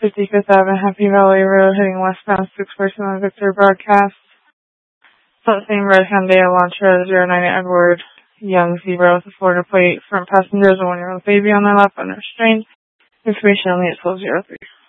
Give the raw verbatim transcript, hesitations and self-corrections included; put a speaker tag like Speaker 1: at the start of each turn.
Speaker 1: fifty-fifth Avenue, Happy Valley Road, heading westbound, six person on Victor broadcast. Front same red Hyundai Elantra, zero nine Edward, young zebra with a Florida plate. Front passengers, a one-year-old baby on their lap, unrestrained. Information only at twelve oh three.